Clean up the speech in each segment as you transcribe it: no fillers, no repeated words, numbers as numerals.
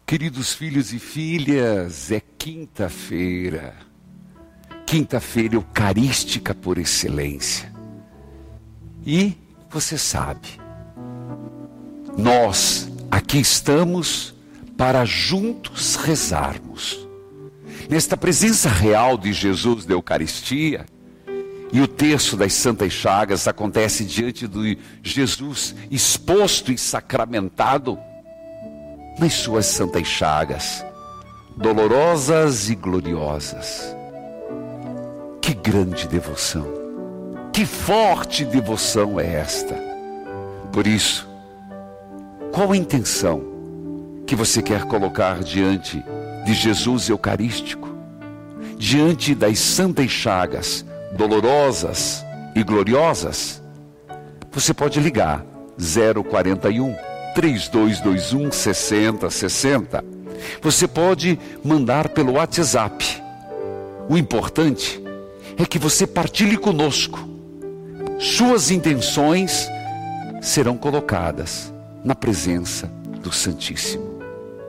Queridos filhos e filhas, é quinta-feira eucarística por excelência. E você sabe, nós aqui estamos para juntos rezarmos. Nesta presença real de Jesus da Eucaristia, e o terço das Santas Chagas acontece diante de Jesus exposto e sacramentado nas suas Santas Chagas, dolorosas e gloriosas. Que grande devoção, que forte devoção é esta. Por isso, qual a intenção que você quer colocar diante de Jesus Eucarístico, diante das Santas Chagas, dolorosas e gloriosas? Você pode ligar 041 3221 6060. Você pode mandar pelo WhatsApp. O importante é que você partilhe conosco. Suas intenções serão colocadas na presença do Santíssimo.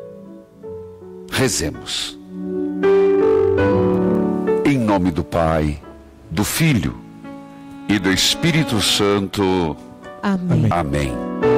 Rezemos. Em nome do Pai, do Filho e do Espírito Santo. Amém. Amém.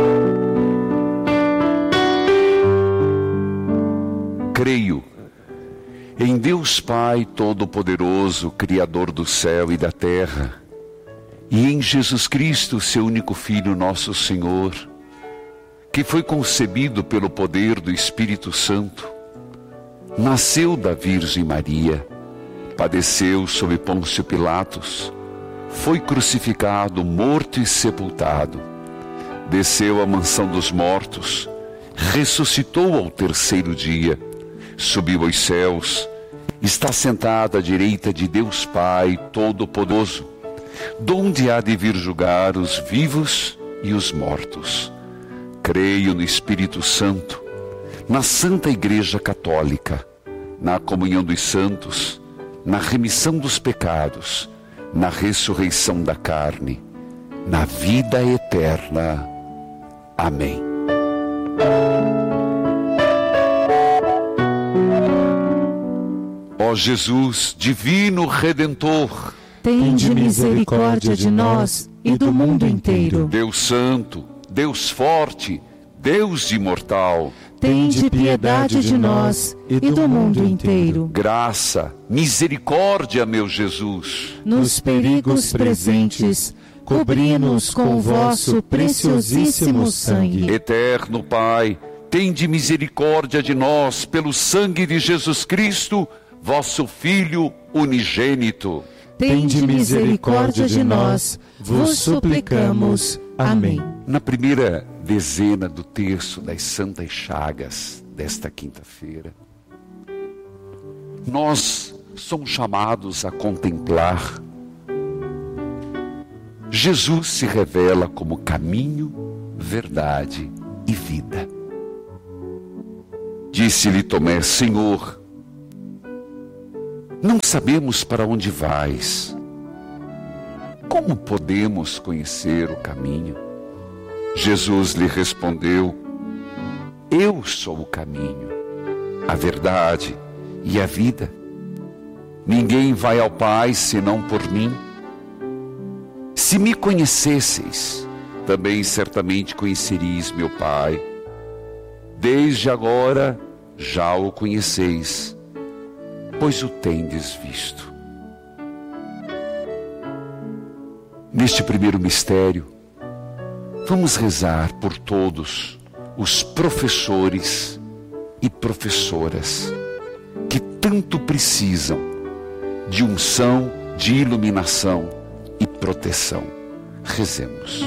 Creio em Deus Pai Todo-Poderoso, Criador do céu e da terra, e em Jesus Cristo, seu único Filho, nosso Senhor, que foi concebido pelo poder do Espírito Santo, nasceu da Virgem Maria, padeceu sob Pôncio Pilatos, foi crucificado, morto e sepultado, desceu à mansão dos mortos, ressuscitou ao terceiro dia, subiu aos céus, está sentado à direita de Deus Pai Todo-Poderoso, donde há de vir julgar os vivos e os mortos. Creio no Espírito Santo, na Santa Igreja Católica, na comunhão dos santos, na remissão dos pecados, na ressurreição da carne, na vida eterna. Amém. Ó Jesus, divino Redentor, tende misericórdia de nós e do mundo inteiro. Deus Santo, Deus Forte, Deus Imortal, tende piedade de nós e do mundo inteiro. Graça, misericórdia, meu Jesus. Nos perigos presentes, cobri-nos com o vosso preciosíssimo sangue. Eterno Pai, tende misericórdia de nós pelo sangue de Jesus Cristo, vosso Filho unigênito. Tende misericórdia de nós, vos suplicamos. Amém. Na primeira dezena do terço das Santas Chagas desta quinta-feira, nós somos chamados a contemplar. Jesus se revela como caminho, verdade e vida. Disse-lhe Tomé: Senhor, não sabemos para onde vais. Como podemos conhecer o caminho? Jesus lhe respondeu: Eu sou o caminho, a verdade e a vida. Ninguém vai ao Pai senão por mim. Se me conhecesseis, também certamente conheceríeis meu Pai. Desde agora já o conheceis, pois o tendes visto. Neste primeiro mistério, vamos rezar por todos os professores e professoras que tanto precisam de unção, de iluminação e proteção. Rezemos.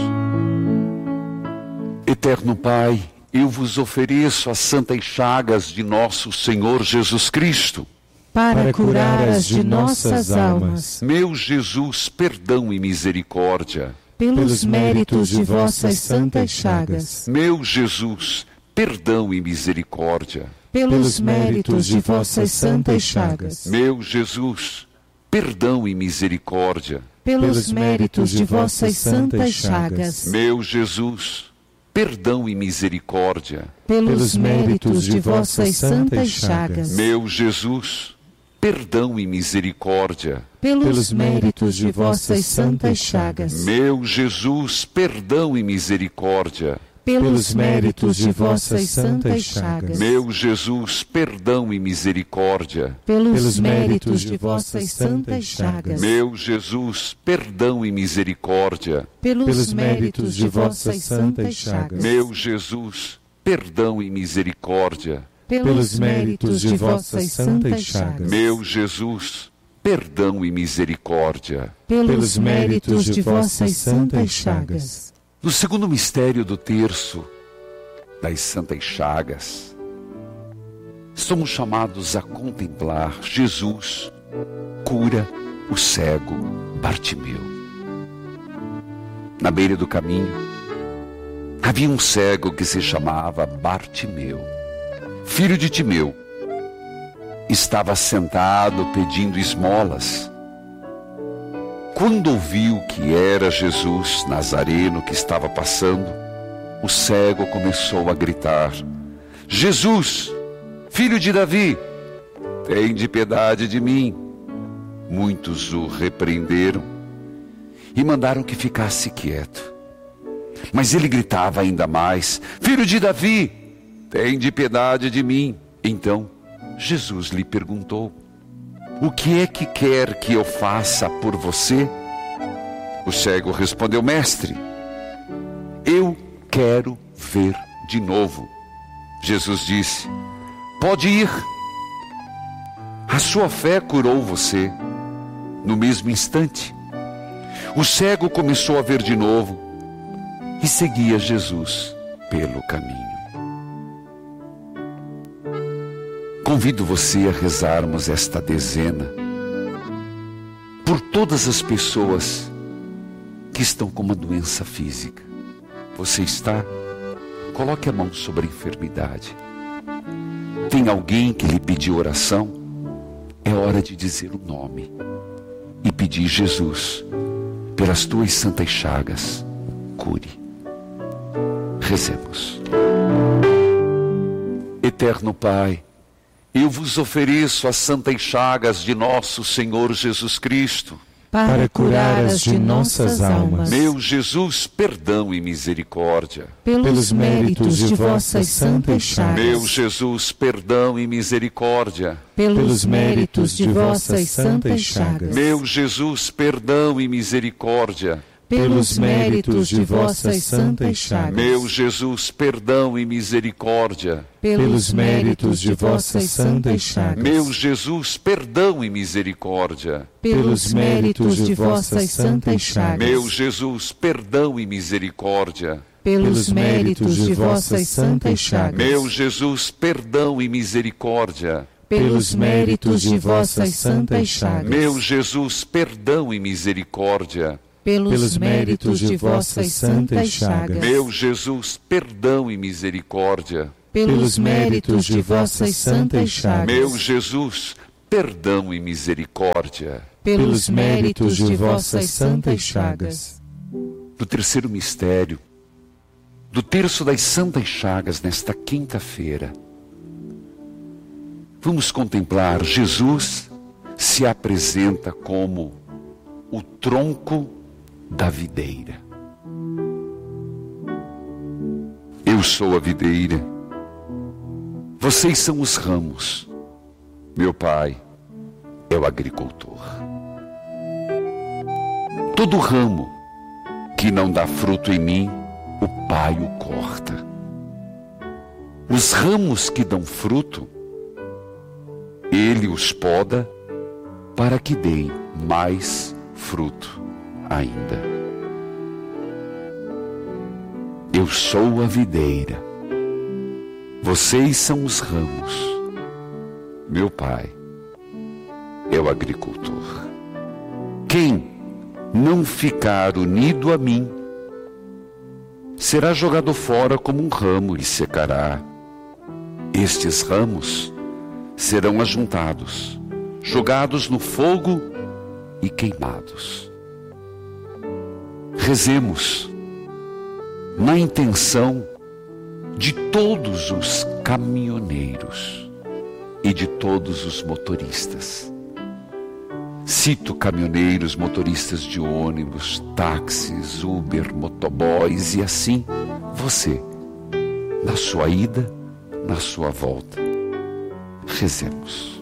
Eterno Pai, eu vos ofereço as santas chagas de nosso Senhor Jesus Cristo, para curar as de nossas almas. Meu Jesus, perdão e misericórdia. Pelos méritos de vossas santas chagas. Meu Jesus, perdão e misericórdia. Pelos méritos de vossas santas chagas. Meu Jesus, perdão e misericórdia. Pelos méritos de vossas santas chagas. Meu Jesus, perdão e misericórdia. Pelos méritos de vossas santas chagas. Meu Jesus, perdão e misericórdia. Pelos méritos de vossas santas chagas. Meu Jesus, perdão e misericórdia. Pelos méritos de vossas santas chagas. Meu Jesus, perdão e misericórdia. Pelos méritos de vossas santas chagas. Meu Jesus, perdão e misericórdia. Pelos méritos de vossas santas chagas. Meu Jesus, perdão e misericórdia. Pelos méritos de vossas santas chagas. Meu Jesus, perdão e misericórdia. Pelos méritos de vossas santas chagas. No segundo mistério do terço das Santas Chagas, somos chamados a contemplar Jesus cura o cego Bartimeu. Na beira do caminho, havia um cego que se chamava Bartimeu, filho de Timeu. Estava sentado pedindo esmolas. Quando ouviu que era Jesus Nazareno que estava passando, o cego começou a gritar: Jesus, filho de Davi, tende piedade de mim. Muitos o repreenderam e mandaram que ficasse quieto. Mas ele gritava ainda mais: Filho de Davi, tende piedade de mim. Então Jesus lhe perguntou: O que é que quer que eu faça por você? O cego respondeu: Mestre, eu quero ver de novo. Jesus disse: Pode ir. A sua fé curou você. No mesmo instante, o cego começou a ver de novo e seguia Jesus pelo caminho. Convido você a rezarmos esta dezena por todas as pessoas que estão com uma doença física. Você está? Coloque a mão sobre a enfermidade. Tem alguém que lhe pediu oração? É hora de dizer o nome e pedir: Jesus, pelas tuas santas chagas, cure. Rezemos. Eterno Pai, eu vos ofereço as santas chagas de nosso Senhor Jesus Cristo, para curar as de nossas almas. Meu Jesus, perdão e misericórdia. Pelos méritos de vossas santas chagas. Meu Jesus, perdão e misericórdia. Pelos méritos de vossas santas chagas. Meu Jesus, perdão e misericórdia. Pelos méritos de vossas santas chagas. Meu Jesus, perdão e misericórdia. Pelos méritos de vossas santas chagas. Meu Jesus, perdão e misericórdia. Pelos méritos de vossas santas chagas. Meu Jesus, perdão e misericórdia. Pelos méritos de vossas santas chagas. Meu Jesus, perdão e misericórdia. Pelos méritos de vossas santas chagas. Meu Jesus, perdão e misericórdia. Pelos méritos de vossas santas chagas. Meu Jesus, perdão e misericórdia. Pelos méritos de vossas santas chagas. Meu Jesus, perdão e misericórdia. Pelos méritos de vossas santas chagas. Do terceiro mistério, do terço das Santas Chagas, nesta quinta-feira, vamos contemplar Jesus se apresenta como o tronco da videira. Eu sou a videira, vocês são os ramos, meu Pai é o agricultor. Todo ramo que não dá fruto em mim, o Pai o corta. Os ramos que dão fruto, Ele os poda para que deem mais fruto ainda. Eu sou a videira, vocês são os ramos, meu Pai é o agricultor. Quem não ficar unido a mim será jogado fora como um ramo e secará. Estes ramos serão ajuntados, jogados no fogo e queimados. Rezemos na intenção de todos os caminhoneiros e de todos os motoristas. Cito caminhoneiros, motoristas de ônibus, táxis, Uber, motoboys e assim você, na sua ida, na sua volta. Rezemos.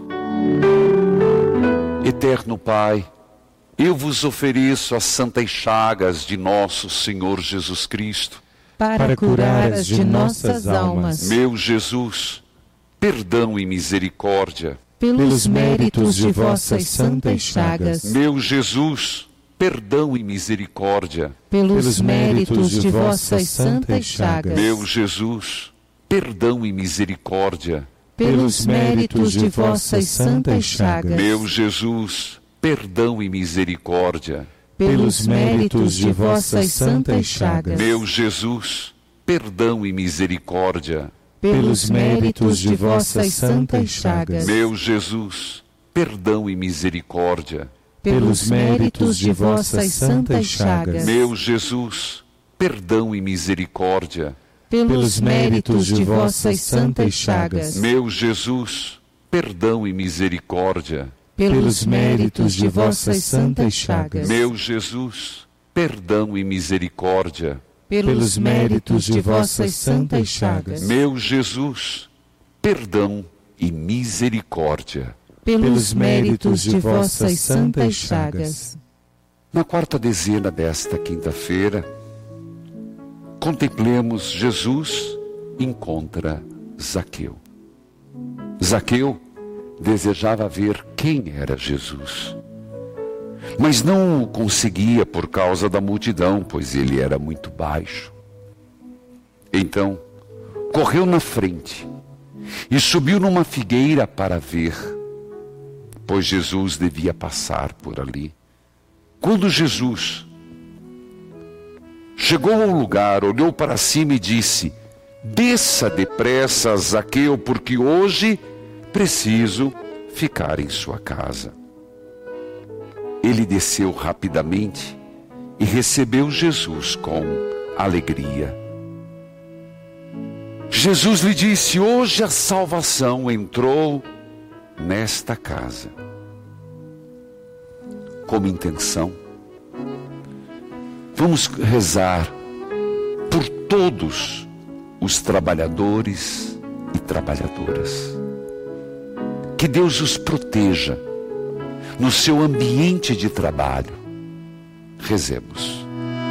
Eterno Pai, eu vos ofereço as santas chagas de nosso Senhor Jesus Cristo, para curar as de nossas almas. Meu Jesus, perdão e misericórdia. Pelos méritos de vossas santas chagas. Meu Jesus, perdão e misericórdia. Pelos méritos de vossas santas chagas. Meu Jesus, perdão e misericórdia. Pelos méritos de vossas santas chagas. Meu Jesus, perdão e misericórdia. Pelos méritos de vossas santas chagas. Meu Jesus, perdão e misericórdia. Pelos méritos de vossas santas chagas. Meu Jesus, perdão e misericórdia. Pelos méritos de vossas santas chagas. Meu Jesus, perdão e misericórdia. Pelos méritos de vossas santas chagas. Meu Jesus, perdão e misericórdia. Pelos méritos de vossas santas chagas. Meu Jesus, perdão e misericórdia. Pelos méritos de vossas santas chagas. Meu Jesus, perdão e misericórdia. Pelos méritos de vossas santas chagas. Na quarta dezena desta quinta-feira, contemplemos Jesus encontra Zaqueu. Zaqueu desejava ver quem era Jesus, mas não o conseguia por causa da multidão, pois ele era muito baixo. Então, correu na frente e subiu numa figueira para ver, pois Jesus devia passar por ali. Quando Jesus chegou ao lugar, olhou para cima e disse: desça depressa, Zaqueu, porque hoje preciso ficar em sua casa. Ele desceu rapidamente e recebeu Jesus com alegria. Jesus lhe disse: hoje a salvação entrou nesta casa. Como intenção, vamos rezar por todos os trabalhadores e trabalhadoras. Que Deus os proteja no seu ambiente de trabalho. Rezemos.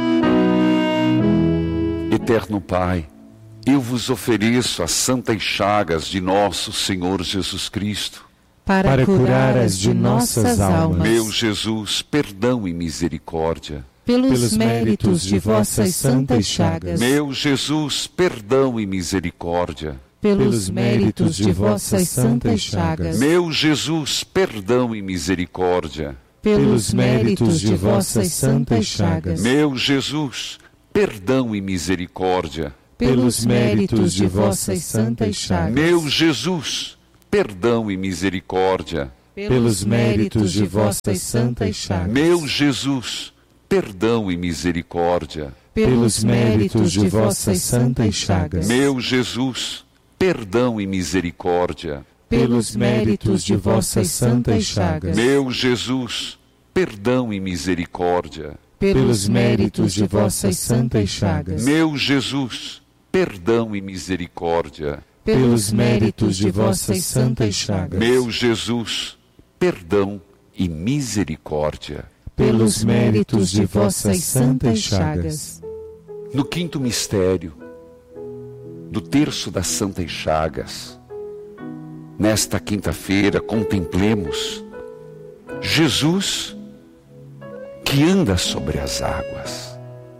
Eterno Pai, eu vos ofereço as santas chagas de nosso Senhor Jesus Cristo, para curar as de nossas almas. Meu Jesus, perdão e misericórdia. Pelos méritos de vossas santas chagas. Meu Jesus, perdão e misericórdia. Pelos méritos de vossas santas chagas. Meu Jesus, perdão e misericórdia. Pelos méritos de vossas santas chagas. Meu Jesus, perdão e misericórdia. Pelos méritos de vossas santas chagas. Meu Jesus, perdão e misericórdia. Pelos méritos de vossas santas chagas. Meu Jesus, perdão e misericórdia. Pelos méritos de vossas santas chagas. Meu Jesus, perdão e misericórdia. Pelos méritos de vossas santas chagas. Meu Jesus, perdão e misericórdia. Pelos méritos de vossas santas chagas. Meu Jesus, perdão e misericórdia. Pelos méritos de vossas santas chagas. Meu Jesus, perdão e misericórdia. Pelos méritos de vossas santas chagas. No quinto mistério do terço das Santas Chagas, nesta quinta-feira, contemplemos Jesus que anda sobre as águas.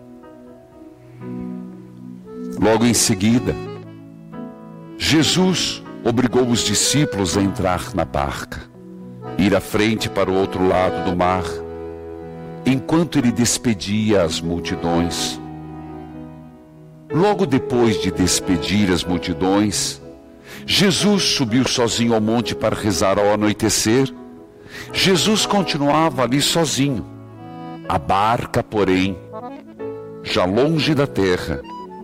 Logo em seguida, Jesus obrigou os discípulos a entrar na barca, ir à frente para o outro lado do mar, enquanto ele despedia as multidões. Logo depois de despedir as multidões, Jesus subiu sozinho ao monte para rezar ao anoitecer. Jesus continuava ali sozinho. A barca, porém, já longe da terra,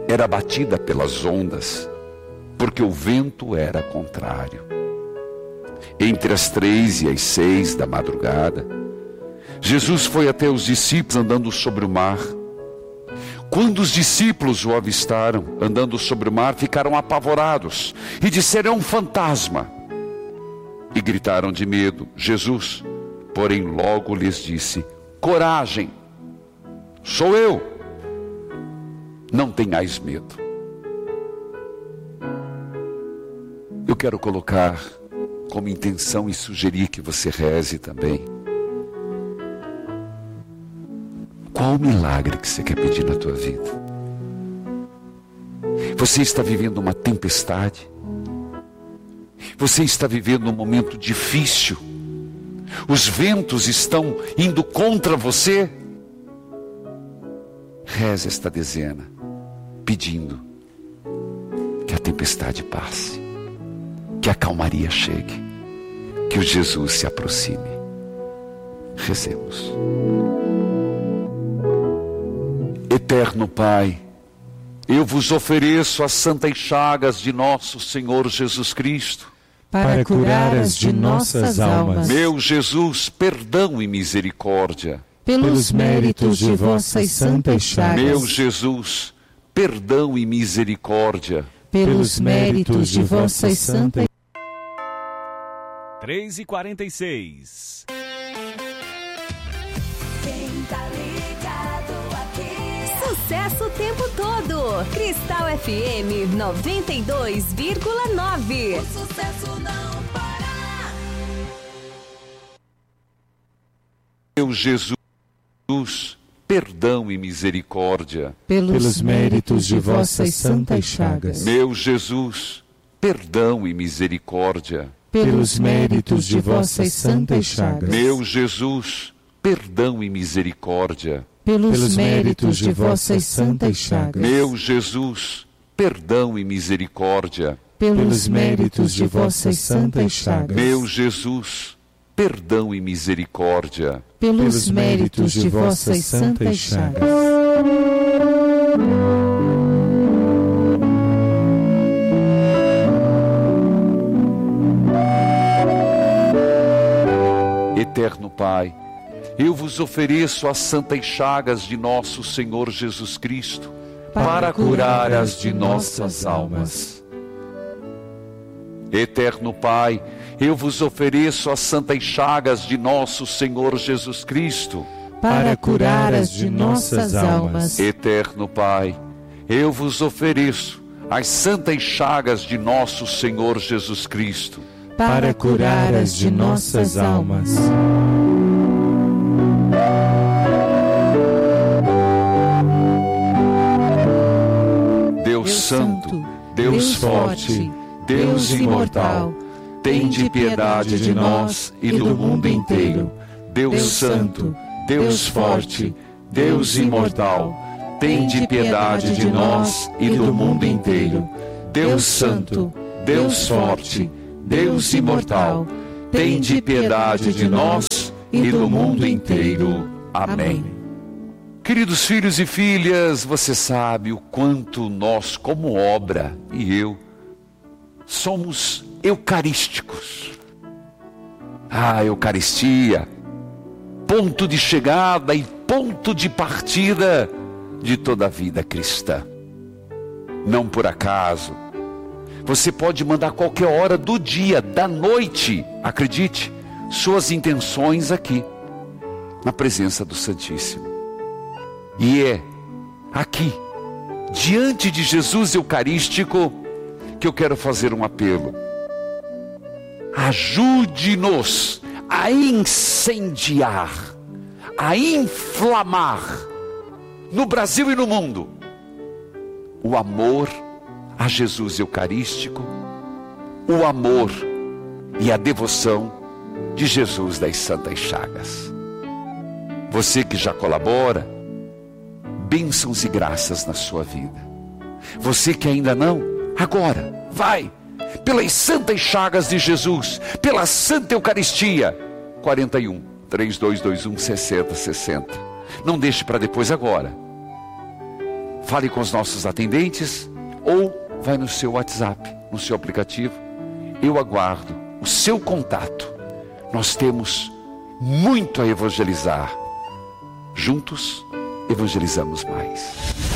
era batida pelas ondas, porque o vento era contrário. Entre as 3 e as 6 da madrugada, Jesus foi até os discípulos andando sobre o mar. Quando os discípulos o avistaram andando sobre o mar, ficaram apavorados e disseram: é um fantasma. E gritaram de medo. Jesus, porém, logo lhes disse: coragem, sou eu, não tenhais medo. Eu quero colocar como intenção e sugerir que você reze também. Qual o milagre que você quer pedir na tua vida? Você está vivendo uma tempestade? Você está vivendo um momento difícil? Os ventos estão indo contra você? Reze esta dezena, pedindo que a tempestade passe, que a calmaria chegue, que o Jesus se aproxime. Rezemos. Eterno Pai, eu vos ofereço as santas chagas de nosso Senhor Jesus Cristo, para curar as de nossas almas. Meu Jesus, perdão e misericórdia. Pelos méritos de vossas santas chagas. Meu Jesus, perdão e misericórdia. Pelos méritos de vossas santas. 3h46. Sucesso o tempo todo. Cristal FM 92,9. O sucesso não para. Meu Jesus, perdão e misericórdia. Pelos méritos de vossas santas chagas. Meu Jesus, perdão e misericórdia. Pelos méritos de vossas santas chagas. Meu Jesus, perdão e misericórdia. Pelos méritos de vossas santas chagas. Meu Jesus, perdão e misericórdia. Pelos méritos de vossas santas chagas. Meu Jesus, perdão e misericórdia. Pelos méritos de vossas santas chagas. Eterno Pai, eu vos ofereço as santas chagas de nosso Senhor Jesus Cristo, para curar as de nossas almas. Eterno Pai, eu vos ofereço as santas chagas de nosso Senhor Jesus Cristo, para curar as de nossas almas. Eterno Pai, eu vos ofereço as santas chagas de nosso Senhor Jesus Cristo, para curar as de nossas almas. Deus Santo, Deus Forte, Deus Imortal, tende piedade de nós e do mundo inteiro. Deus Santo, Deus Forte, Deus Imortal, tende piedade de nós e do mundo inteiro. Deus Santo, Deus Forte, Deus Imortal, tende piedade de nós e do mundo inteiro. Amém. Queridos filhos e filhas, você sabe o quanto nós, como obra, e eu, somos eucarísticos. A Eucaristia, ponto de chegada e ponto de partida de toda a vida cristã. Não por acaso, você pode mandar qualquer hora do dia, da noite, acredite, suas intenções aqui, na presença do Santíssimo. E é aqui, diante de Jesus Eucarístico, que eu quero fazer um apelo. Ajude-nos a incendiar, a inflamar, no Brasil e no mundo, o amor a Jesus Eucarístico, o amor e a devoção de Jesus das Santas Chagas. Você que já colabora, bênçãos e graças na sua vida. Você que ainda não, agora, vai, pelas Santas Chagas de Jesus, pela Santa Eucaristia, 41 3221 6060. Não deixe para depois, agora. fale com os nossos atendentes ou vai no seu WhatsApp, no seu aplicativo. Eu aguardo o seu contato. Nós temos muito a evangelizar. Juntos, evangelizamos mais.